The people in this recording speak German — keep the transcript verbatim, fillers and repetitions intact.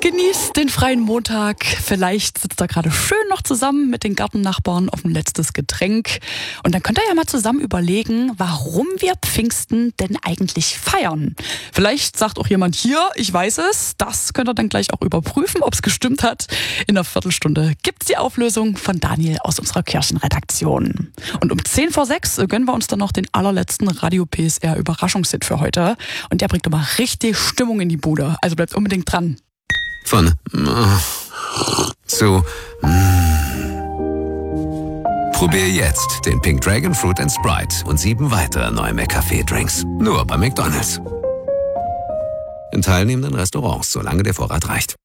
Genießt den freien Montag. Vielleicht sitzt ihr gerade schön noch zusammen mit den Gartennachbarn auf ein letztes Getränk. Und dann könnt ihr ja mal zusammen überlegen, warum wir Pfingsten denn eigentlich feiern. Vielleicht sagt auch jemand hier, ich weiß es. Das könnt ihr dann gleich auch überprüfen, ob es gestimmt hat. In einer Viertelstunde gibt's die Auflösung von Daniel aus unserer Kirchenredaktion. Und um zehn vor sechs gönnen wir uns dann noch den allerletzten Radio P S R Überraschungshit für heute. Und der bringt immer richtig Stimmung in die Bude. Also bleibt unbedingt dran. Von äh, zu mm. Probier jetzt den Pink Dragon Fruit and Sprite und sieben weitere neue McCafé-Drinks. Nur bei McDonald's. In teilnehmenden Restaurants, solange der Vorrat reicht.